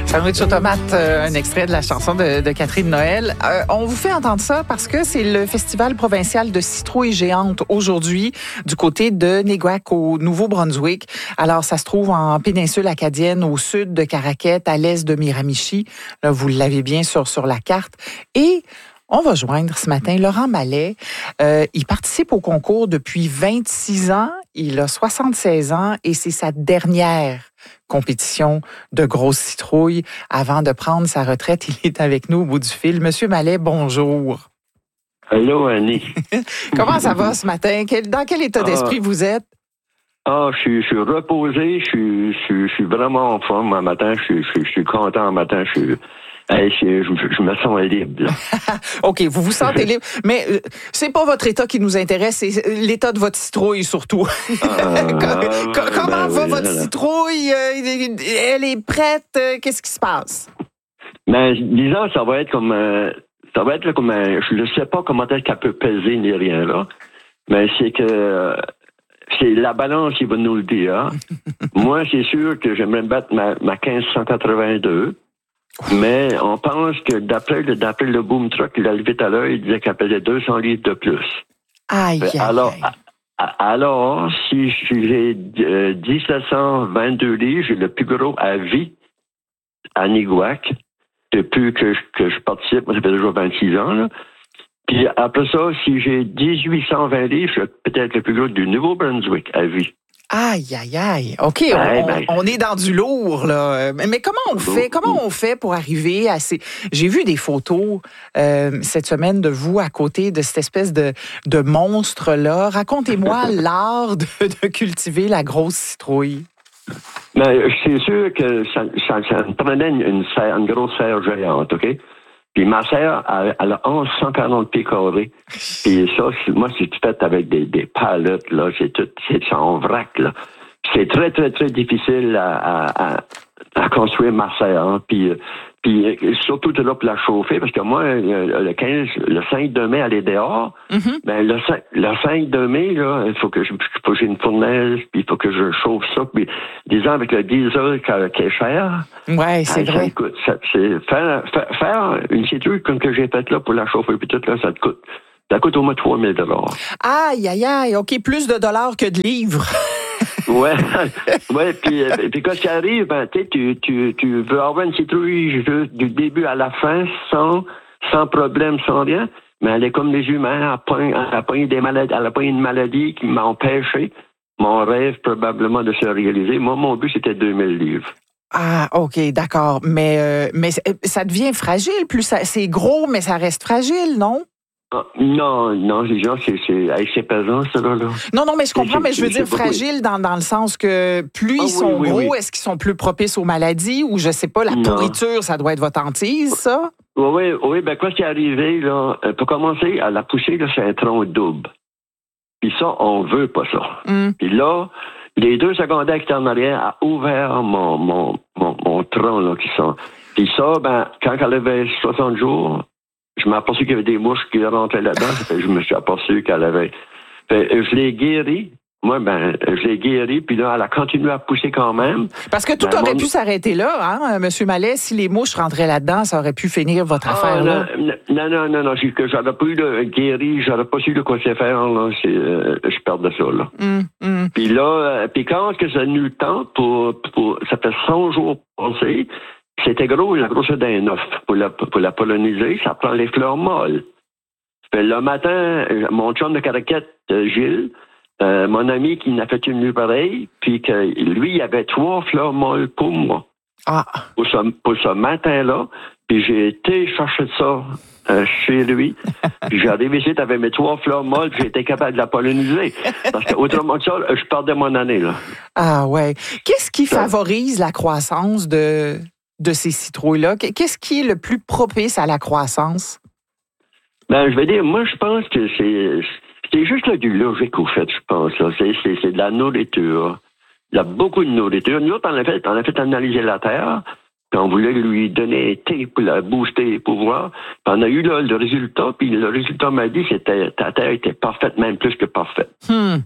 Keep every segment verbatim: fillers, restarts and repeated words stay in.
Sandwich aux tomates, euh, un extrait de la chanson de, de Catherine Noël. Euh, on vous fait entendre ça parce que c'est le Festival provincial de citrouilles géantes aujourd'hui du côté de Néguac au Nouveau-Brunswick. Alors, ça se trouve en péninsule acadienne au sud de Caraquet, à l'est de Miramichi. Là, vous l'avez bien sur, sur la carte. Et on va joindre ce matin Laurent Mallet. Euh, il participe au concours depuis vingt-six ans. Il a soixante-seize ans et c'est sa dernière compétition de grosses citrouilles avant de prendre sa retraite. Il est avec nous au bout du fil. Monsieur Mallet, bonjour. Allô, Annie. Comment ça va ce matin? Quel, dans quel état d'esprit ah, vous êtes? Ah, je suis, je suis reposé. Je suis, je suis, je suis vraiment en forme un matin. Je suis, je, je suis content un matin. Je suis... Hey, je, je, je me sens libre. OK, vous vous sentez libre. Mais euh, c'est pas votre état qui nous intéresse, c'est l'état de votre citrouille surtout. Ah, Comment ben va oui, votre là, là. citrouille? Elle est prête? Qu'est-ce qui se passe? Ben, disons, ça va être comme... Euh, ça va être comme... Un, je ne sais pas comment est-ce qu'elle peut peser ni rien, là. Mais c'est que... Euh, c'est la balance qui va nous le dire. Hein? Moi, c'est sûr que j'aimerais battre ma, ma quinze cent quatre-vingt-deux. Mais on pense que d'après le, d'après le boom truck qu'il a levé tout à l'heure, il disait qu'elle pesait deux cents livres de plus. Aïe, aïe, alors, aïe. a, alors, si j'ai euh, dix-sept cent vingt-deux livres, j'ai le plus gros à vie à Néguac, depuis que je, que je participe, moi ça fait déjà vingt-six ans, là. Puis après ça, si j'ai dix-huit cent vingt livres, je suis peut-être le plus gros du Nouveau-Brunswick à vie. Aïe, aïe, aïe. OK, Ben, on, ben. on est dans du lourd, là. Mais, mais comment on fait? Comment on fait pour arriver à ces... J'ai vu des photos euh, cette semaine de vous à côté de cette espèce de, de monstre-là. Racontez-moi l'art de, de cultiver la grosse citrouille. Ben, c'est sûr que ça, ça, ça me prenait une, une, serre, une grosse serre géante, OK? Puis ma serre, elle, elle a onze cent quarante pieds carrés. Puis ça, c'est, moi, c'est tout fait avec des, des palettes, là. C'est tout, c'est ça en vrac, là. C'est très, très, très difficile à, à, à, à construire ma serre, hein. Puis, puis surtout de là pour la chauffer, parce que moi, le quinze, le cinq de mai, elle est dehors. Mm-hmm. Ben, le cinq, le cinq de mai, là, il faut que je, faut que j'ai une fournaise, puis il faut que je chauffe ça. Puis, disons, avec le diesel qui est cher. Ouais, c'est ça, vrai. Ça coûte, ça, c'est, faire, faire, faire une citrouille comme que j'ai faite là pour la chauffer, puis tout là, ça te coûte. Ça coûte au moins trois mille dollars. Aïe, aïe, aïe. OK, plus de dollars que de livres. ouais, ouais, puis, puis quand ça arrive, ben, tu, tu, tu veux avoir une citrouille juste du début à la fin, sans, sans problème, sans rien, mais elle est comme les humains, elle a pas, elle a pas des maladies, elle a pas une maladie qui m'a empêché mon rêve probablement de se réaliser. Moi, mon but, c'était deux mille livres. Ah, OK, d'accord. Mais, euh, mais ça devient fragile, plus ça, c'est gros, mais ça reste fragile, non? Ah, non, non, les gens, c'est, c'est, c'est pesant, ça, là. Non, non, mais je comprends, c'est, mais je veux dire beaucoup... fragile dans, dans le sens que plus ah, ils sont oui, oui, gros, oui. est-ce qu'ils sont plus propices aux maladies ou je sais pas, la non. pourriture, ça doit être votre hantise, ça? Oui, oui, oui, ben, quoi qui est arrivé, là, pour commencer, à la pousser, là, c'est un tronc double. Puis ça, on veut pas ça. Mm. Puis là, les deux secondaires qui étaient en arrière a ouvert mon, mon, mon, mon tronc, là, qui sont. Puis ça, ben, quand elle avait soixante jours, je m'aperçus qu'il y avait des mouches qui rentraient là-dedans. Je me suis aperçu qu'elle avait. Fait, je l'ai guéri. Moi, ben, je l'ai guéri, puis là, elle a continué à pousser quand même. Parce que tout ben, aurait mon... pu s'arrêter là, hein, M. Mallet. Si les mouches rentraient là-dedans, ça aurait pu finir votre ah, affaire, là. Non, non, non, non. Je, que j'aurais pas eu le guéri, j'aurais pas su de quoi c'est faire, là. C'est, euh, je perdais ça, là. Mm, mm. Puis là, euh, puis quand que ça a eu le temps pour, pour, ça fait cent jours passés, c'était gros, la grosseur d'un œuf. Pour la, pour la polliniser, ça prend les fleurs molles. Fait, le matin, mon chum de Caraquet, Gilles, euh, mon ami qui n'a fait une nuit pareille, puis que lui, il avait trois fleurs molles pour moi. Ah. Pour ce, pour ce matin-là. Puis j'ai été chercher ça euh, chez lui. Puis j'arrive ici, t'avais mes trois fleurs molles, puis j'ai été capable de la polliniser. Parce que autrement que ça, je perdais mon année, là. Ah ouais. Qu'est-ce qui ça... favorise la croissance de, de ces citrouilles-là? Qu'est-ce qui est le plus propice à la croissance? Ben, je vais dire, moi, je pense que c'est, c'est juste là, du logique, au fait, je pense. Là. C'est, c'est, c'est de la nourriture. Il y a beaucoup de nourriture. Nous autres, on a fait, on a fait analyser la terre, puis on voulait lui donner un thé pour la booster les pouvoirs. Puis on a eu là, le résultat, puis le résultat m'a dit que c'était, ta terre était parfaite, même plus que parfaite. Hmm.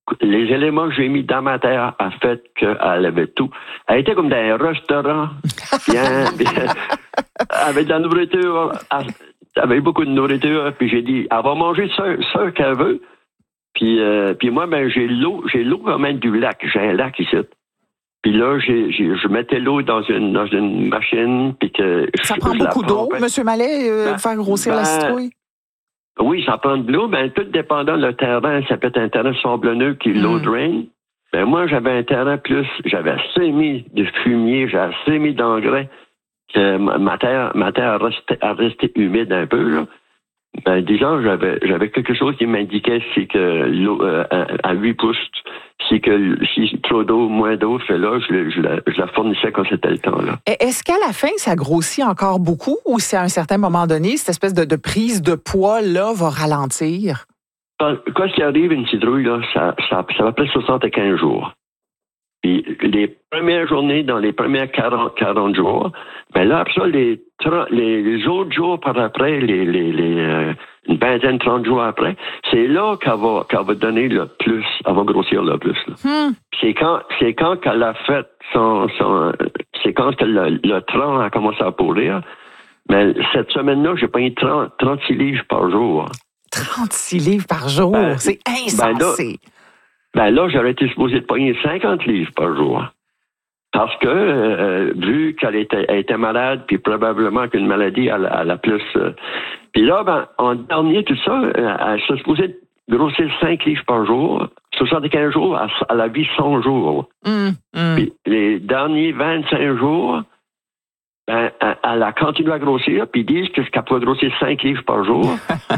les éléments que j'ai mis dans ma terre a fait qu'elle avait tout. Elle était comme dans un restaurant, bien, bien, avec de la nourriture, avec beaucoup de nourriture, puis j'ai dit, elle va manger ce, ce qu'elle veut, puis, euh, puis moi, ben, j'ai l'eau, j'ai l'eau quand même du lac, j'ai un lac ici. Puis là, j'ai, j'ai, je mettais l'eau dans une, dans une machine, puis que... Ça je, prend je beaucoup d'eau, pompais. M. Mallet, euh, Ben, faire grossir ben, la citrouille? Oui, ça prend de l'eau, ben, tout dépendant le terrain, ça peut être un terrain sablonneux qui est low drain. Ben, moi, j'avais un terrain plus, j'avais assez mis de fumier, j'avais assez mis d'engrais, que ma, ma terre, ma terre restait, a resté humide un peu, là. Ben, disons, j'avais, j'avais quelque chose qui m'indiquait, c'est que l'eau, euh, à, à huit pouces, c'est que si trop d'eau, moins d'eau, fait là, je, je, la, je la fournissais quand c'était le temps, là. Est-ce qu'à la fin, ça grossit encore beaucoup ou c'est à un certain moment donné, cette espèce de, de prise de poids, là, va ralentir? Quand, quand il arrive une citrouille, là, ça, ça, ça va près soixante-quinze jours. Puis les premières journées, dans les premières quarante, quarante jours, ben là, après ça, les, les, les autres jours par après, les, les, les, euh, une vingtaine, trente jours après, c'est là qu'elle va, qu'elle va donner le plus, elle va grossir le plus. Là. Hmm. C'est quand, c'est quand qu'elle a fait son, son c'est quand que le, le tronc a commencé à pourrir. Mais cette semaine-là, j'ai payé trente, trente-six livres par jour. trente-six livres par jour, ben, c'est insensé. Ben là, ben là, j'aurais été supposé de payer cinquante livres par jour. Parce que, euh, vu qu'elle était, elle était malade, puis probablement qu'une maladie, elle, elle a plus... Euh, puis là, ben, en dernier, tout ça, elle se supposait grossir cinq livres par jour. soixante-quinze jours, elle, elle a vu cent jours. Mm, mm. Puis les derniers vingt-cinq jours, ben, elle, elle a continué à grossir, puis ils disent qu'elle peut grossir cinq livres par jour.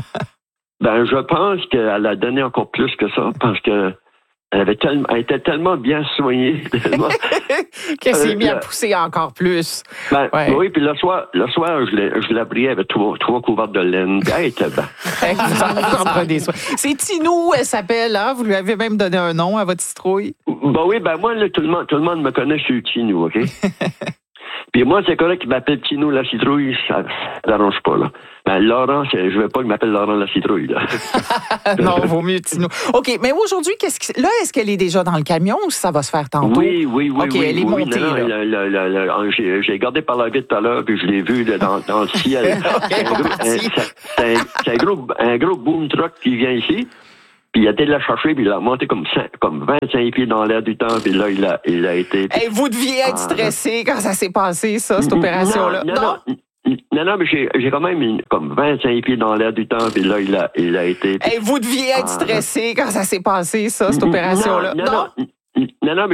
Ben, je pense qu'elle a donné encore plus que ça, parce que elle, avait tellement, elle était tellement bien soignée. Tellement, qu'elle s'est euh, mise à pousser encore plus. Ben, ouais. Oui, puis le soir, le soir je, l'ai, je l'abris avec trois, trois couverts de laine. Elle était bien. vous en, vous en prenez soin. C'est Tinou, elle s'appelle, hein? Vous lui avez même donné un nom à votre citrouille. Ben oui, ben moi, là, tout, le monde, tout le monde me connaît sur Tinou, OK? Puis moi, c'est correct qu'il m'appelle Tinou la citrouille, ça ne m'arrange pas, là. Ben, Laurent, c'est, je veux pas qu'il m'appelle Laurent la citrouille, là. Non, vaut mieux Tinou. OK, mais aujourd'hui, qu'est-ce que, là, est-ce qu'elle est déjà dans le camion ou ça va se faire tantôt? Oui, oui, oui. OK, oui, elle est oui, montée, non, là. Le, le, le, le, j'ai, j'ai gardé par la vitre tout à l'heure, puis je l'ai vu là, dans, dans le ciel. Okay, c'est, un gros, un, c'est, un, c'est un gros, un gros boom truck qui vient ici. Puis il a été de la chercher, puis il a monté comme, comme vingt-cinq pieds dans l'air du temps, puis là, il a, il a été... Hey, vous deviez être stressé quand ça s'est passé, ça, cette opération-là. Non, non, non, non, non, non mais j'ai, j'ai quand même une, comme vingt-cinq pieds dans l'air du temps, puis là, il a, il a été... Hey, vous deviez être stressé quand ça s'est passé, ça, cette opération-là. Non, non, non, non, non mais